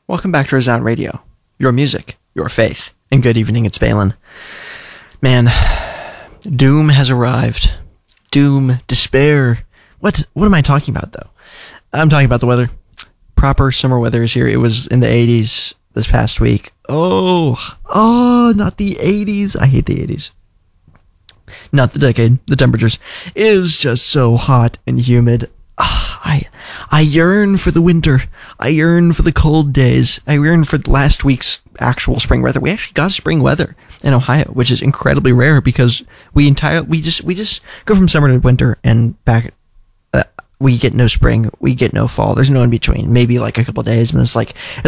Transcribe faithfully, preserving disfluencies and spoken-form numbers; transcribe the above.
Welcome back to Resound Radio. Your music, your faith, and good evening, it's Balin. Man, doom has arrived. Doom, despair. What What am I talking about, though? I'm talking about the weather. Proper summer weather is here. It was in the eighties this past week. Oh, oh, not the eighties. I hate the eighties. Not the decade. The temperatures is just so hot and humid. Ah, I I yearn for the winter. I yearn for the cold days. I yearn for last week's actual spring weather. We actually got spring weather in Ohio, which is incredibly rare because we entire we just we just go from summer to winter and back. Uh, we get no spring. We get no fall. There's no in between. Maybe like a couple of days, and it's like